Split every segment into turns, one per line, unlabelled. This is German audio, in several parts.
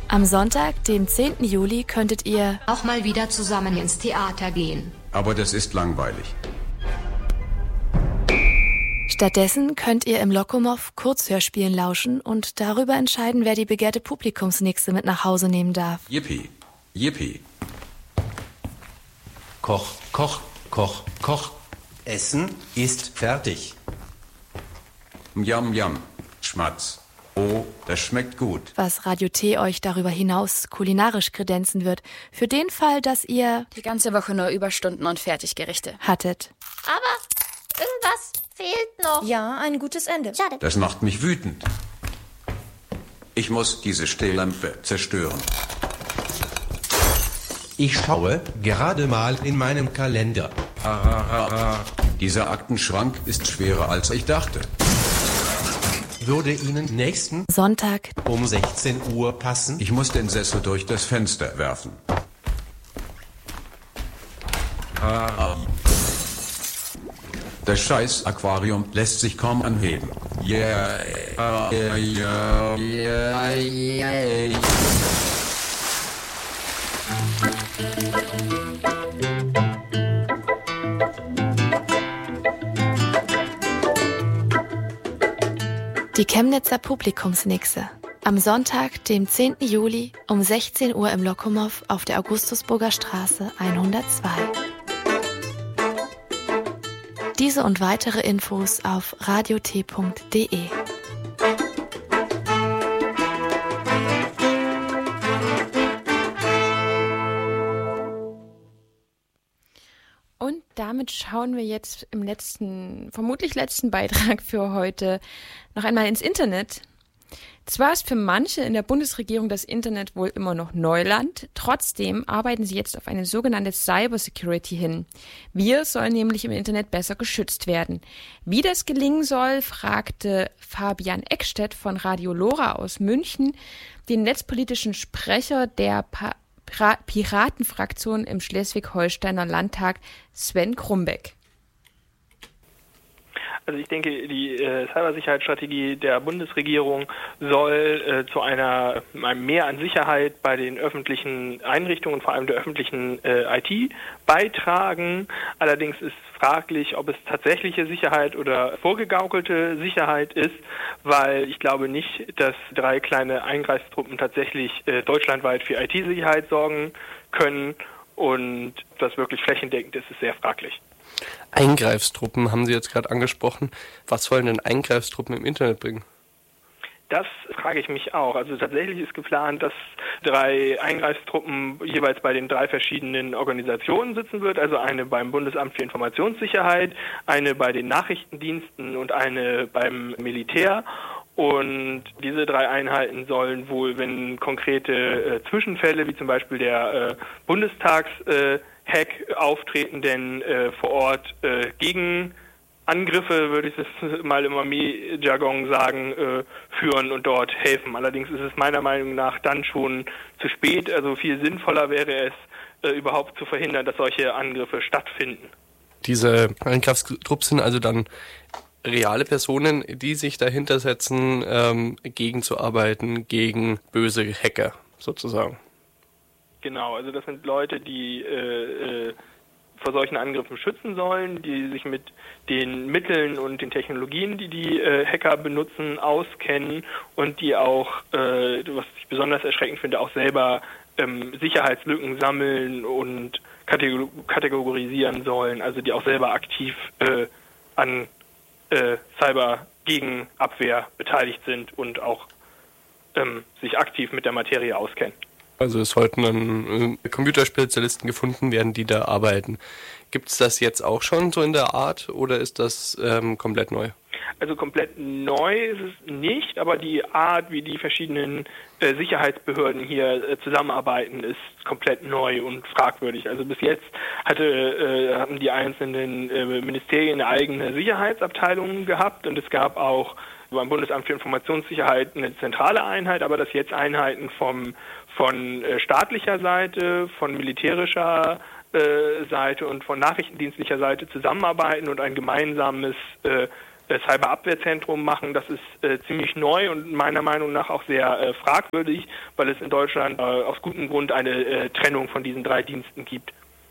Am Sonntag, dem 10. Juli, könntet ihr
auch mal wieder zusammen ins Theater gehen.
Aber das ist langweilig.
Stattdessen könnt ihr im Lokomotiv Kurzhörspielen lauschen und darüber entscheiden, wer die begehrte Publikumsnixe mit nach Hause nehmen darf.
Yippie, yippie.
Koch, koch, koch, koch. Essen ist fertig.
Yam, yam, Schmatz. Oh, das schmeckt gut.
Was Radio T euch darüber hinaus kulinarisch kredenzen wird, für den Fall, dass ihr
die ganze Woche nur Überstunden und Fertiggerichte
hattet.
Aber irgendwas fehlt noch.
Ja, ein gutes Ende.
Schade.
Das macht mich wütend. Ich muss diese Stehlampe zerstören.
Ich schaue gerade mal in meinem Kalender.
Dieser Aktenschrank ist schwerer als ich dachte.
Würde Ihnen nächsten
Sonntag
um 16 Uhr passen?
Ich muss den Sessel durch das Fenster werfen. Das scheiß Aquarium lässt sich kaum anheben. Yeah.
Die Chemnitzer Publikumsnixe. Am Sonntag, dem 10. Juli um 16 Uhr im Lokomotiv auf der Augustusburger Straße 102. Diese und weitere Infos auf radiot.de.
Und damit schauen wir jetzt im vermutlich letzten Beitrag für heute noch einmal ins Internet. Zwar ist für manche in der Bundesregierung das Internet wohl immer noch Neuland, trotzdem arbeiten sie jetzt auf eine sogenannte Cybersecurity hin. Wir sollen nämlich im Internet besser geschützt werden. Wie das gelingen soll, fragte Fabian Eckstedt von Radio Lora aus München den netzpolitischen Sprecher der Piratenfraktion im Schleswig-Holsteiner Landtag, Sven Krumbeck.
Also ich denke, die Cybersicherheitsstrategie der Bundesregierung soll zu einem Mehr an Sicherheit bei den öffentlichen Einrichtungen, vor allem der öffentlichen IT, beitragen. Allerdings ist fraglich, ob es tatsächliche Sicherheit oder vorgegaukelte Sicherheit ist, weil ich glaube nicht, dass 3 kleine Eingreiftruppen tatsächlich deutschlandweit für IT-Sicherheit sorgen können, und das wirklich flächendeckend ist sehr fraglich.
Eingreiftruppen haben Sie jetzt gerade angesprochen. Was sollen denn Eingreiftruppen im Internet bringen?
Das frage ich mich auch. Also tatsächlich ist geplant, dass 3 Eingreiftruppen jeweils bei den 3 verschiedenen Organisationen sitzen wird. Also eine beim Bundesamt für Informationssicherheit, eine bei den Nachrichtendiensten und eine beim Militär. Und diese 3 Einheiten sollen wohl, wenn konkrete Zwischenfälle, wie zum Beispiel der Bundestagshack auftreten, denn vor Ort Gegenangriffe, würde ich das mal im Armee-Jargon sagen, führen und dort helfen. Allerdings ist es meiner Meinung nach dann schon zu spät. Also viel sinnvoller wäre es, überhaupt zu verhindern, dass solche Angriffe stattfinden.
Diese Eingreiftruppen sind also dann reale Personen, die sich dahinter setzen, gegenzuarbeiten gegen böse Hacker sozusagen.
Genau, also das sind Leute, die vor solchen Angriffen schützen sollen, die sich mit den Mitteln und den Technologien, die die Hacker benutzen, auskennen und die auch, was ich besonders erschreckend finde, auch selber Sicherheitslücken sammeln und kategorisieren sollen, also die auch selber aktiv an Cyber-Gegenabwehr beteiligt sind und auch sich aktiv mit der Materie auskennen.
Also es sollten dann Computerspezialisten gefunden werden, die da arbeiten. Gibt es das jetzt auch schon so in der Art oder ist das komplett neu?
Also komplett neu ist es nicht, aber die Art, wie die verschiedenen Sicherheitsbehörden hier zusammenarbeiten, ist komplett neu und fragwürdig. Also bis jetzt hatten die einzelnen Ministerien eine eigene Sicherheitsabteilung gehabt und es gab auch beim Bundesamt für Informationssicherheit eine zentrale Einheit, aber dass jetzt Einheiten von staatlicher Seite, von militärischer Seite und von nachrichtendienstlicher Seite zusammenarbeiten und ein gemeinsames Cyberabwehrzentrum machen. Das ist ziemlich neu und meiner Meinung nach auch sehr fragwürdig, weil es in Deutschland aus gutem Grund eine Trennung von diesen 3 Diensten gibt.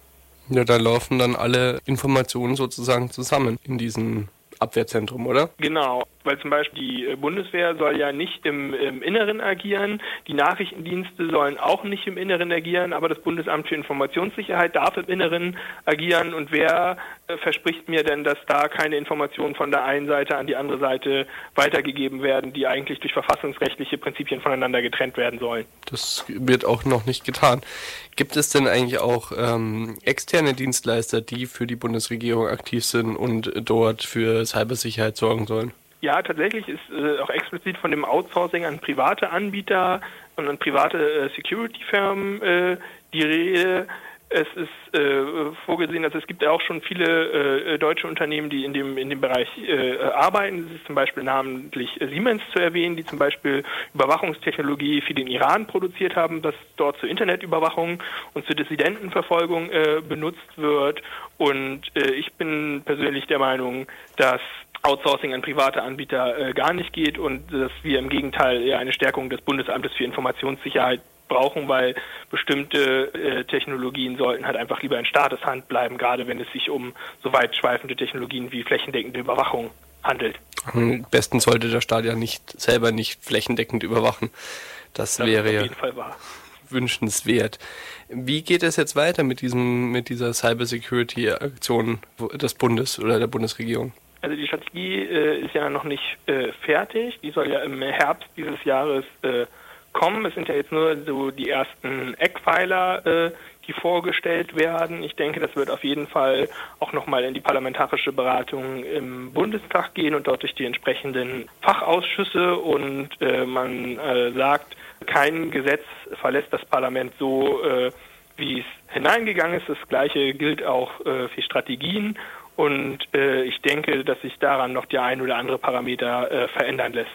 Ja, da laufen dann alle Informationen sozusagen zusammen in diesem Abwehrzentrum, oder?
Genau, weil zum Beispiel die Bundeswehr soll ja nicht im Inneren agieren, die Nachrichtendienste sollen auch nicht im Inneren agieren, aber das Bundesamt für Informationssicherheit darf im Inneren agieren. Und wer verspricht mir denn, dass da keine Informationen von der einen Seite an die andere Seite weitergegeben werden, die eigentlich durch verfassungsrechtliche Prinzipien voneinander getrennt werden sollen?
Das wird auch noch nicht getan. Gibt es denn eigentlich auch externe Dienstleister, die für die Bundesregierung aktiv sind und dort für Cybersicherheit sorgen sollen?
Ja, tatsächlich ist auch explizit von dem Outsourcing an private Anbieter und an private Security-Firmen die Rede. Es ist vorgesehen, also es gibt auch schon viele deutsche Unternehmen, die in dem Bereich arbeiten. Es ist zum Beispiel namentlich Siemens zu erwähnen, die zum Beispiel Überwachungstechnologie für den Iran produziert haben, das dort zur Internetüberwachung und zur Dissidentenverfolgung benutzt wird. Und ich bin persönlich der Meinung, dass Outsourcing an private Anbieter gar nicht geht und dass wir im Gegenteil eher eine Stärkung des Bundesamtes für Informationssicherheit brauchen, weil bestimmte Technologien sollten halt einfach lieber in Staateshand bleiben, gerade wenn es sich um so weitschweifende Technologien wie flächendeckende Überwachung handelt.
Am besten sollte der Staat ja selber nicht flächendeckend überwachen. Das wäre ja auf jeden Fall wahr. Wünschenswert. Wie geht es jetzt weiter mit dieser Cybersecurity-Aktion des Bundes oder der Bundesregierung?
Also die Strategie ist ja noch nicht fertig. Die soll ja im Herbst dieses Jahres kommen. Es sind ja jetzt nur so die ersten Eckpfeiler, die vorgestellt werden. Ich denke, das wird auf jeden Fall auch nochmal in die parlamentarische Beratung im Bundestag gehen und dort durch die entsprechenden Fachausschüsse. Und man sagt, kein Gesetz verlässt das Parlament so, wie es hineingegangen ist. Das Gleiche gilt auch für Strategien. Und ich denke, dass sich daran noch der ein oder andere Parameter verändern lässt.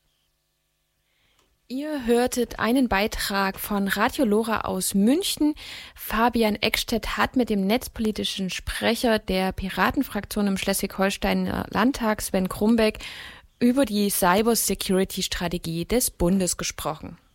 Ihr hörtet einen Beitrag von Radio Lora aus München. Fabian Eckstedt hat mit dem netzpolitischen Sprecher der Piratenfraktion im Schleswig-Holsteiner Landtag, Sven Krumbeck, über die Cybersecurity-Strategie des Bundes gesprochen.